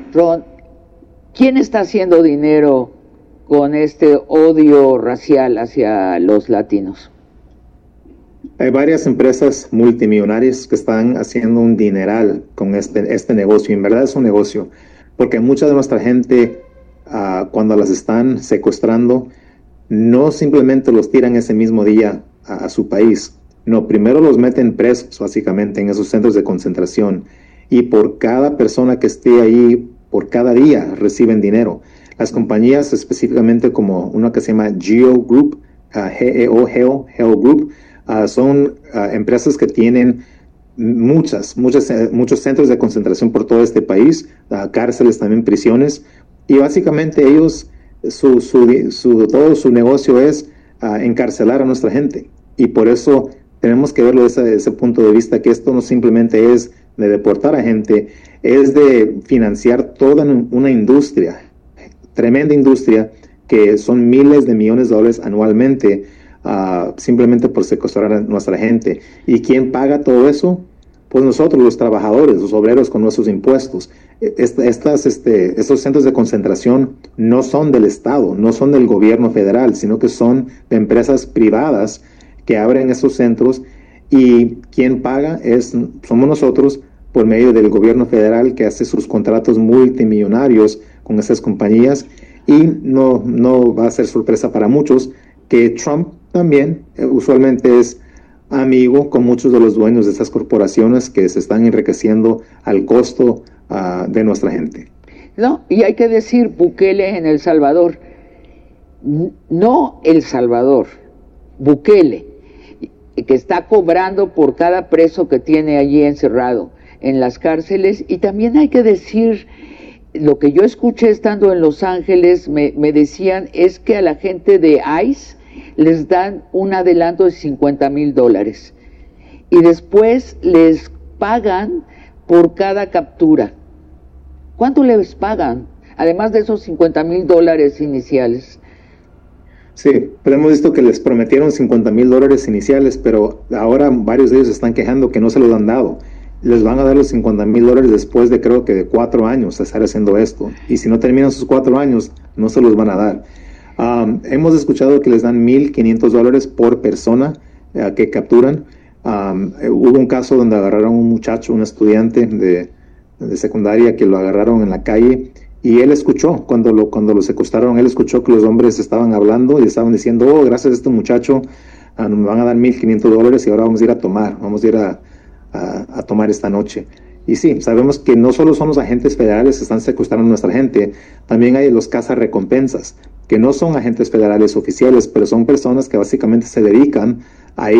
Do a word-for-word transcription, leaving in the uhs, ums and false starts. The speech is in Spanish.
Ron, ¿quién está haciendo dinero con este odio racial hacia los latinos? Hay varias empresas multimillonarias que están haciendo un dineral con este, este negocio. En verdad es un negocio, porque mucha de nuestra gente, uh, cuando las están secuestrando, no simplemente los tiran ese mismo día a, a su país. No, primero los meten presos, básicamente, en esos centros de concentración. Y por cada persona que esté ahí, por cada día, reciben dinero. Las compañías, específicamente como una que se llama Geo Group, uh, G E O, Geo, Geo Group, uh, son uh, empresas que tienen muchas, muchas, uh, muchos centros de concentración por todo este país, uh, cárceles, también prisiones. Y básicamente ellos, su, su, su, todo su negocio es uh, encarcelar a nuestra gente. Y por eso tenemos que verlo desde ese punto de vista, que esto no simplemente es de deportar a gente, es de financiar toda una industria, tremenda industria, que son miles de millones de dólares anualmente, uh, simplemente por secuestrar a nuestra gente. ¿Y quién paga todo eso? Pues nosotros, los trabajadores, los obreros, con nuestros impuestos. Estas, este, estos centros de concentración no son del Estado, no son del gobierno federal, sino que son de empresas privadas que abren esos centros, y quien paga es, somos nosotros, por medio del gobierno federal, que hace sus contratos multimillonarios con esas compañías. Y no, no va a ser sorpresa para muchos que Trump también eh, usualmente es amigo con muchos de los dueños de esas corporaciones que se están enriqueciendo al costo uh, de nuestra gente. No, y hay que decir, Bukele en El Salvador, no El Salvador, Bukele, que está cobrando por cada preso que tiene allí encerrado en las cárceles. Y también hay que decir, lo que yo escuché estando en Los Ángeles, me, me decían, es que a la gente de ICE les dan un adelanto de cincuenta mil dólares y después les pagan por cada captura. ¿Cuánto les pagan? Además de esos cincuenta mil dólares iniciales. Sí, pero hemos visto que les prometieron cincuenta mil dólares iniciales, pero ahora varios de ellos están quejando que no se los han dado. Les van a dar los cincuenta mil dólares después de, creo que de cuatro años de estar haciendo esto. Y si no terminan sus cuatro años, no se los van a dar. Um, hemos escuchado que les dan mil quinientos dólares por persona uh, que capturan. Um, hubo un caso donde agarraron a un muchacho, un estudiante de, de secundaria, que lo agarraron en la calle, y él escuchó, cuando lo, cuando lo secuestraron, él escuchó que los hombres estaban hablando y estaban diciendo, oh, gracias a este muchacho uh, me van a dar mil quinientos dólares y ahora vamos a ir a tomar, vamos a ir a, a, a tomar esta noche. Y sí, sabemos que no solo son los agentes federales que están secuestrando a nuestra gente, también hay los cazarrecompensas, que no son agentes federales oficiales, pero son personas que básicamente se dedican